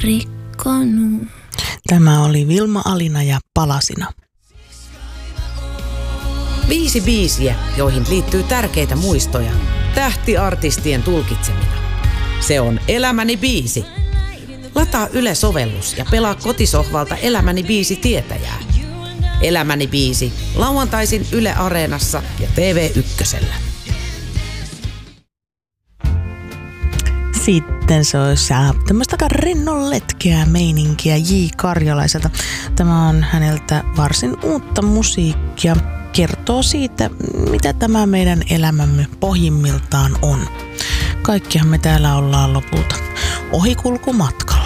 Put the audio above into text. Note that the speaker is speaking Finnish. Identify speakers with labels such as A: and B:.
A: rikkonut.
B: Tämä oli Vilma Alina ja Palasina.
C: 5 biisiä, joihin liittyy tärkeitä muistoja. Tähtiartistien tulkitsemina. Se on Elämäni biisi. Lataa Yle-sovellus ja pelaa kotisohvalta Elämäni biisi tietäjää. Elämäni biisi. Lauantaisin Yle Areenassa ja TV1:llä.
B: Sitten se olisi tämmöistä aika rennonletkeää meininkiä J. Karjalaiselta. Tämä on häneltä varsin uutta musiikkia. Kertoo siitä, mitä tämä meidän elämämme pohjimmiltaan on. Kaikkihan me täällä ollaan lopulta ohikulkumatkalla.